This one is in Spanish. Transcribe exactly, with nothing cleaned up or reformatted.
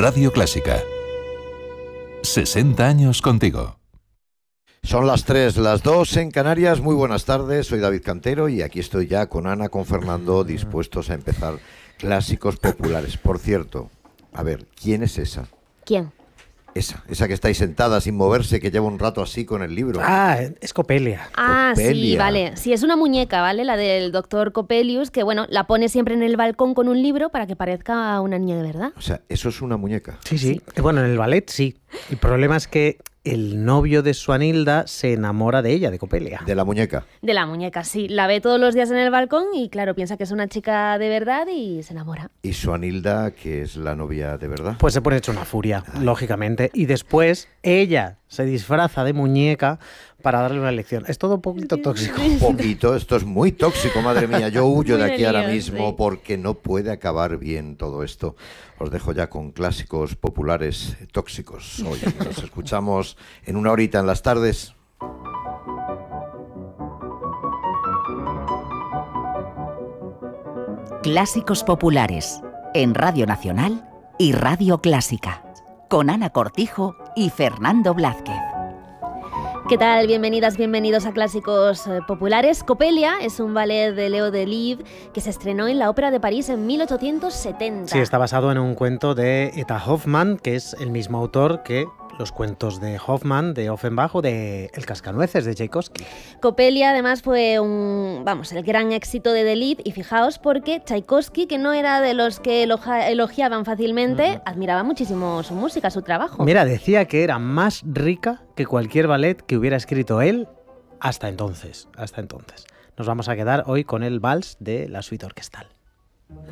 Radio Clásica. sesenta años contigo. Son las tres, las dos en Canarias. Muy buenas tardes, soy David Cantero y aquí estoy ya con Ana, con Fernando, dispuestos a empezar Clásicos Populares. Por cierto, a ver, ¿quién es esa? ¿Quién? Esa, esa que está ahí sentada sin moverse, que lleva un rato así con el libro. Ah, es Copelia. Ah, Copelia. sí, vale. Sí, es una muñeca, ¿vale? La del doctor Coppelius, que bueno, la pone siempre en el balcón con un libro para que parezca una niña de verdad. O sea, eso es una muñeca. Sí, sí. Eh, Bueno, en el ballet sí. El problema es que el novio de Swanhilda se enamora de ella, de Copelia. De la muñeca. De la muñeca, sí. La ve todos los días en el balcón y claro, piensa que es una chica de verdad y se enamora. Y Swanhilda, que es la novia de verdad. Pues se pone hecho una furia, lógicamente. Y después ella se disfraza de muñeca para darle una lección. Es todo un poquito tóxico. Un poquito, esto es muy tóxico, madre mía. Yo huyo de Muy aquí ahora líos, mismo sí. porque no puede acabar bien todo esto. Os dejo ya con Clásicos Populares tóxicos. Hoy nos escuchamos en una horita en las tardes. Clásicos Populares, en Radio Nacional y Radio Clásica, con Ana Cortijo y Fernando Blázquez. ¿Qué tal? Bienvenidas, bienvenidos a Clásicos eh, Populares. Copelia es un ballet de Leo Delibes que se estrenó en la Ópera de París en mil ochocientos setenta. Sí, está basado en un cuento de Eta Hoffmann, que es el mismo autor que los cuentos de Hoffmann, de Offenbach o de El Cascanueces de Tchaikovsky. Copelia además fue un, vamos, el gran éxito de Delibes y fijaos porque Tchaikovsky, que no era de los que elogia, elogiaban fácilmente, uh-huh. admiraba muchísimo su música, su trabajo. Mira, decía que era más rica que cualquier ballet que hubiera escrito él hasta entonces, hasta entonces. Nos vamos a quedar hoy con el vals de la suite orquestal.